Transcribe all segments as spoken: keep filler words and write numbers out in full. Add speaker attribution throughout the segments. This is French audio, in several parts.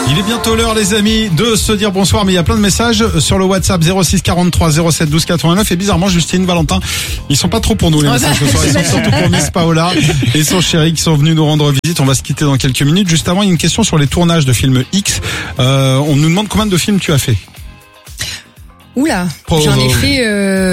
Speaker 1: Il est bientôt l'heure, les amis, de se dire bonsoir, mais il y a plein de messages sur le WhatsApp zéro six quarante-trois zéro sept douze quatre-vingt-neuf et bizarrement, Justine, Valentin, ils sont pas trop pour nous les messages ce soir, ils sont surtout pour Miss Paola et son chéri qui sont venus nous rendre visite. On va se quitter dans quelques minutes. Juste avant, il y a une question sur les tournages de films X. Euh, on nous demande combien de films tu as fait.
Speaker 2: Oula,
Speaker 1: oh,
Speaker 2: j'en ai
Speaker 1: oh,
Speaker 2: fait,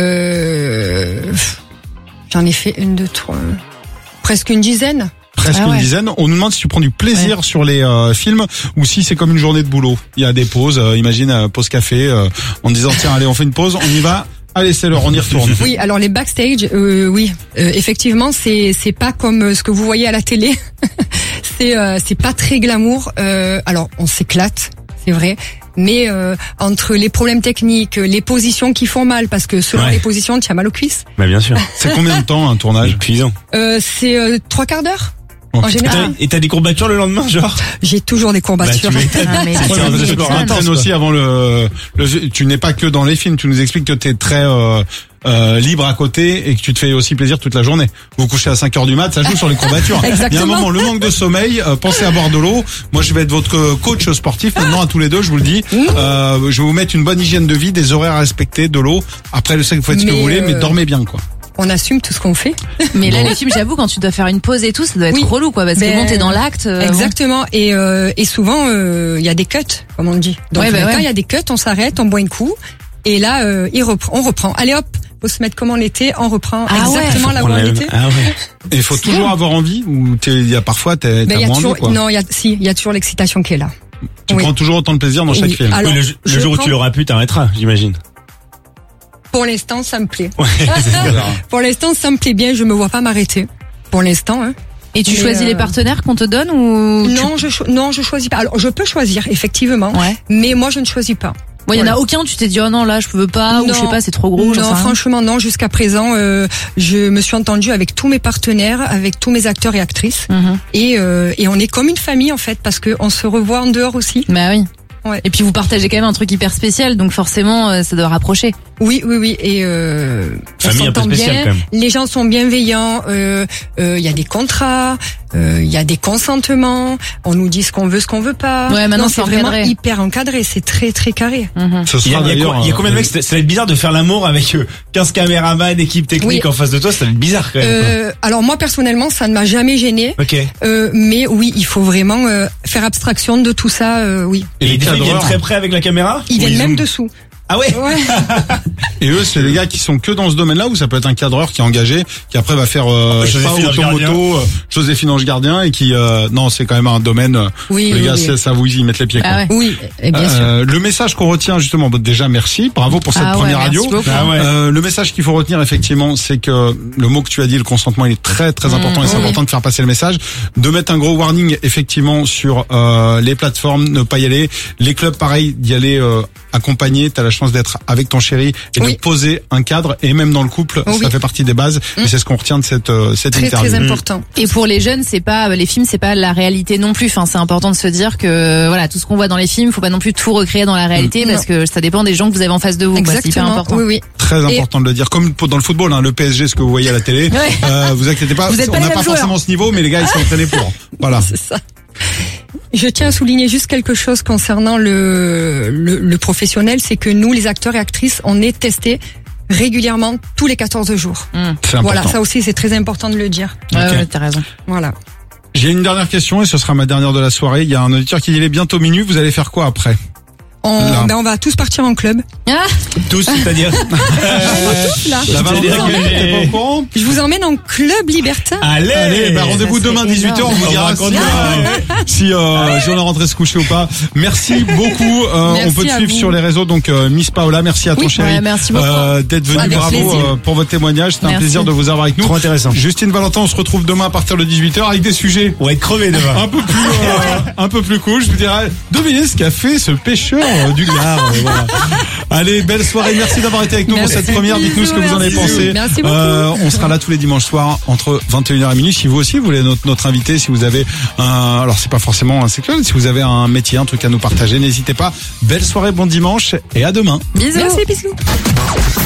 Speaker 2: euh... j'en ai fait une, deux, trois, presque une dizaine.
Speaker 1: Presque
Speaker 2: ah ouais.
Speaker 1: une dizaine. On nous demande si tu prends du plaisir ouais. sur les euh, films ou si c'est comme une journée de boulot. Il y a des pauses, euh, imagine euh, pause café, euh, en disant tiens allez on fait une pause, on y va. Allez, c'est l'heure, on y retourne.
Speaker 2: Oui, alors les backstage, euh, oui, euh, effectivement, c'est c'est pas comme ce que vous voyez à la télé. c'est euh, c'est pas très glamour. Euh, alors on s'éclate, c'est vrai. Mais euh, entre les problèmes techniques, les positions qui font mal, parce que selon ouais. les positions, tu as mal aux cuisses.
Speaker 3: Bah bien sûr.
Speaker 1: C'est combien de temps un tournage
Speaker 3: épuisant?
Speaker 2: euh, C'est euh, trois quarts d'heure.
Speaker 1: Oh,
Speaker 2: en général.
Speaker 3: Et t'as des courbatures le lendemain, genre?
Speaker 2: J'ai toujours des courbatures.
Speaker 3: Bah, tu ah, mais
Speaker 1: c'est aussi avant le, le, tu n'es pas que dans les films. Tu nous expliques que t'es très euh, euh, libre à côté et que tu te fais aussi plaisir toute la journée. Vous couchez à cinq heures du mat, ça joue sur les courbatures. Il y a un moment, le manque de sommeil. Euh, pensez à boire de l'eau. Moi, je vais être votre coach sportif maintenant à tous les deux. Je vous le dis. Euh, je vais vous mettre une bonne hygiène de vie, des horaires à respecter, de l'eau. Après, je sais que vous faites ce que vous voulez, mais dormez bien, quoi.
Speaker 2: On assume tout ce qu'on fait.
Speaker 4: Mais là, les films, j'avoue, quand tu dois faire une pause et tout, ça doit être oui. relou, quoi, parce
Speaker 2: ben,
Speaker 4: que bon, t'es dans l'acte. Euh,
Speaker 2: exactement. Bon. Et euh, et souvent, il euh, y a des cuts, comme on dit. Donc,
Speaker 4: ouais, bah,
Speaker 2: quand il
Speaker 4: ouais.
Speaker 2: y a des cuts, on s'arrête, on boit une coup, et là, euh, il reprend, on reprend. Allez hop, faut se mettre comme on était, on reprend
Speaker 4: ah
Speaker 2: exactement
Speaker 4: ouais.
Speaker 2: là où on était.
Speaker 3: Ah ouais.
Speaker 1: Et il faut toujours avoir envie, ou il y a parfois t'es,
Speaker 2: ben,
Speaker 1: t'as
Speaker 2: y a
Speaker 1: moins
Speaker 2: toujours,
Speaker 1: envie, quoi.
Speaker 2: Non, il y a, si, il y a toujours l'excitation qui est là.
Speaker 1: Tu oui. prends toujours autant de plaisir dans chaque
Speaker 2: oui.
Speaker 1: film.
Speaker 2: Alors,
Speaker 3: oui, le, le jour
Speaker 2: prends...
Speaker 3: où tu l'auras pu, t'arrêteras, j'imagine.
Speaker 2: Pour l'instant, ça me plaît.
Speaker 3: Ouais,
Speaker 2: Pour l'instant, ça me plaît bien. Je me vois pas m'arrêter. Pour l'instant. Hein.
Speaker 4: Et tu
Speaker 2: Mais
Speaker 4: choisis euh... les partenaires qu'on te donne ou
Speaker 2: Non,
Speaker 4: tu...
Speaker 2: je cho... non, je choisis pas. Alors, je peux choisir effectivement.
Speaker 4: Ouais.
Speaker 2: Mais moi, je ne choisis pas.
Speaker 4: Bon, il y
Speaker 2: voilà.
Speaker 4: en a aucun. Tu t'es dit oh non là, je peux pas
Speaker 2: non,
Speaker 4: ou je sais pas, c'est trop gros.
Speaker 2: Non, franchement, non. Jusqu'à présent, euh, je me suis entendue avec tous mes partenaires, avec tous mes acteurs et actrices,
Speaker 4: mm-hmm.
Speaker 2: et euh, et on est comme une famille en fait, parce que on se revoit en dehors aussi.
Speaker 4: Bah oui.
Speaker 2: Ouais.
Speaker 4: Et puis vous partagez quand même un truc hyper spécial, donc forcément euh, ça doit rapprocher.
Speaker 2: Oui, oui, oui. Et euh, on s'entend bien.
Speaker 3: Quand même.
Speaker 2: Les gens sont bienveillants. Il euh, euh, y a des contrats, il euh, y a des consentements. On nous dit ce qu'on veut, ce qu'on veut pas.
Speaker 4: Ouais, maintenant
Speaker 2: non,
Speaker 4: c'est
Speaker 2: c'est vraiment
Speaker 4: encadré.
Speaker 2: hyper encadré. C'est très, très carré.
Speaker 4: Mm-hmm.
Speaker 1: Ce
Speaker 3: il, y a,
Speaker 1: sera
Speaker 3: il, y a, il y a combien de mecs? Ça va être bizarre de faire l'amour avec quinze caméramans, équipe technique oui. en face de toi. Ça va être bizarre quand même.
Speaker 2: Euh, alors moi personnellement, ça ne m'a jamais gêné.
Speaker 3: Ok.
Speaker 2: Euh, mais oui, il faut vraiment euh, faire abstraction de tout ça. Euh, oui.
Speaker 3: Et, Et les ils viennent très près avec la caméra?
Speaker 2: Ils viennent
Speaker 3: ils
Speaker 2: même
Speaker 3: zoom.
Speaker 2: dessous.
Speaker 3: Ah ouais,
Speaker 2: ouais.
Speaker 1: Et eux, c'est les gars qui sont que dans ce domaine-là, ou ça peut être un cadreur qui est engagé, qui après va faire euh,
Speaker 3: Joséphine
Speaker 1: pas automoto, euh, Joséphine Ange Gardien, et qui euh, non, c'est quand même un domaine. Euh,
Speaker 2: oui,
Speaker 1: les
Speaker 2: oui,
Speaker 1: gars,
Speaker 2: oui.
Speaker 1: Ça, ça vous y mettre les pieds.
Speaker 4: Ah
Speaker 1: quoi.
Speaker 4: ouais.
Speaker 2: Oui, et bien
Speaker 1: euh,
Speaker 2: sûr.
Speaker 1: Le message qu'on retient justement, bon, déjà merci, bravo pour cette
Speaker 4: ah
Speaker 1: première
Speaker 4: ouais,
Speaker 1: radio.
Speaker 3: Ah ouais.
Speaker 1: Euh, le message qu'il faut retenir effectivement, c'est que le mot que tu as dit, le consentement, il est très très important, mmh, et c'est oui. important de faire passer le message, de mettre un gros warning effectivement sur euh, les plateformes, ne pas y aller, les clubs pareil, d'y aller euh, accompagné. T'as la chance d'être avec ton chéri et
Speaker 2: oui.
Speaker 1: de poser un cadre, et même dans le couple,
Speaker 2: oh,
Speaker 1: ça
Speaker 2: oui.
Speaker 1: fait partie des bases, mmh. et c'est ce qu'on retient de cette euh, cette
Speaker 2: très,
Speaker 1: interview.
Speaker 2: Très important.
Speaker 4: Et pour les jeunes, c'est pas les films, c'est pas la réalité non plus. Enfin, c'est important de se dire que voilà, tout ce qu'on voit dans les films, faut pas non plus tout recréer dans la réalité, mmh. parce que ça dépend des gens que vous avez en face de vous.
Speaker 2: Exactement.
Speaker 4: Bah, c'est hyper important.
Speaker 2: Oui, oui.
Speaker 1: Très important et... de le dire. Comme dans le football, hein, le P S G, ce que vous voyez à la télé,
Speaker 4: ouais.
Speaker 1: euh, vous inquiétez pas,
Speaker 4: vous êtes pas
Speaker 1: on n'a pas
Speaker 4: joueurs.
Speaker 1: forcément ce niveau, mais les gars, ils sont entraînés pour. Voilà.
Speaker 2: C'est ça. Je tiens à souligner juste quelque chose concernant le, le, le professionnel, c'est que nous, les acteurs et actrices, on est testés régulièrement tous les quatorze jours.
Speaker 4: Mmh.
Speaker 1: C'est
Speaker 2: voilà,
Speaker 1: important.
Speaker 2: ça aussi, c'est très important de le dire.
Speaker 4: Ouais,
Speaker 1: okay.
Speaker 4: ouais, t'as raison.
Speaker 2: Voilà.
Speaker 1: J'ai une dernière question, et ce sera ma dernière de la soirée. Il y a un auditeur qui dit, il est bientôt minuit, vous allez faire quoi après?
Speaker 2: On, ben on va tous partir en club.
Speaker 4: Ah
Speaker 3: tous, c'est-à-dire
Speaker 2: euh, tous, là.
Speaker 1: La Valentin, t'es pas au courant?
Speaker 2: Je vous emmène en club libertin.
Speaker 3: Allez,
Speaker 1: Allez bah rendez-vous demain dix-huit heures, on vous dira si, euh, si, euh, si on est rentré se coucher ou pas. Merci beaucoup. Euh, merci on peut te suivre vous. Sur les réseaux, donc euh, Miss Paola, merci à ton
Speaker 2: oui,
Speaker 1: chéri
Speaker 2: ouais, merci beaucoup.
Speaker 1: Euh, d'être venu.
Speaker 2: Avec
Speaker 1: bravo euh, pour votre témoignage. C'était un plaisir de vous avoir avec nous.
Speaker 3: Trop intéressant.
Speaker 1: Justine, Valentin, on se retrouve demain à partir de dix-huit heures avec des sujets.
Speaker 3: On va être crevés demain.
Speaker 1: Un peu plus, euh, un peu plus cool. Je vous dirais, devinez ce qu'a fait ce pêcheur euh, du Gard. Euh, voilà. Allez, belle soirée. Merci d'avoir été avec nous
Speaker 2: merci.
Speaker 1: pour cette première. Dites-nous ce que vous en avez pensé.
Speaker 2: Merci beaucoup.
Speaker 1: Euh, on sera là tous les dimanches soirs entre vingt et une heures et minuit. Si vous aussi vous voulez notre, notre invité, si vous avez un, alors c'est pas forcément un sexuel, si vous avez un métier, un truc à nous partager, n'hésitez pas. Belle soirée, bon dimanche et à demain.
Speaker 4: Bisous.
Speaker 2: Merci, bisous.